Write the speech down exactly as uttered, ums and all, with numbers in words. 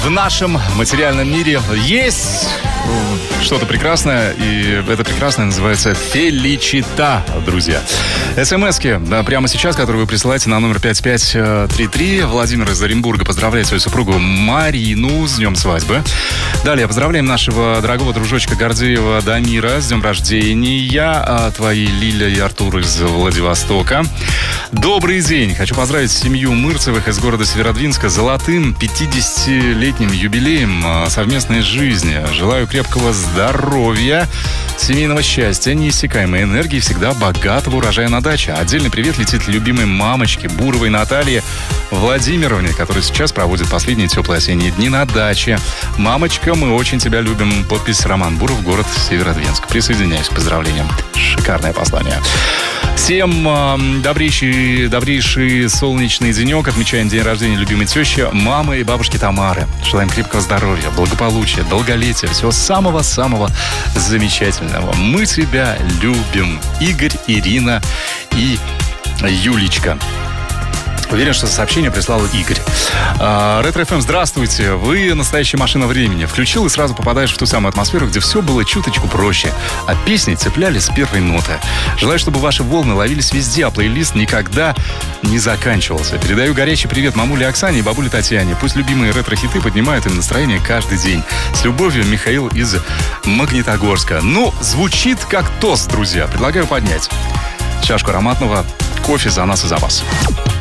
в нашем материальном мире есть что-то прекрасное, и это прекрасное называется «Феличита», друзья. СМСки, да, прямо сейчас, которые вы присылаете на номер пять пять три три. Владимир из Оренбурга поздравляет свою супругу Марину с днем свадьбы. Далее поздравляем нашего дорогого дружочка Гордеева Дамира с днем рождения. А твои Лиля и Артур из Владивостока. Добрый день. Хочу поздравить семью Мырцевых из города Северодвинска с золотым пятидесятилетним юбилеем совместной жизни. Желаю крепкого здоровья, семейного счастья, неиссякаемой энергии, всегда богатого урожая на даче. Отдельный привет летит любимой мамочке Буровой Наталье Владимировне, которая сейчас проводит последние теплые осенние дни на даче. Мамочка, мы очень тебя любим. Подпись Роман Буров, город Северодвинск. Присоединяюсь к поздравлениям. Шикарное послание. Всем э, добрейший, добрейший солнечный денек. Отмечаем день рождения любимой тещи, мамы и бабушки Тамары. Желаем крепкого здоровья, благополучия, долголетия, всего самого-самого замечательного. Мы тебя любим. Игорь, Ирина и Юлечка. Уверен, что сообщение прислал Игорь. Ретро эф эм, здравствуйте. Вы настоящая машина времени. Включил и сразу попадаешь в ту самую атмосферу, где все было чуточку проще. А песни цепляли с первой ноты. Желаю, чтобы ваши волны ловились везде, а плейлист никогда не заканчивался. Передаю горячий привет мамуле Оксане и бабуле Татьяне. Пусть любимые ретро-хиты поднимают им настроение каждый день. С любовью, Михаил из Магнитогорска. Ну, звучит как тост, друзья. Предлагаю поднять чашку ароматного кофе за нас и за вас.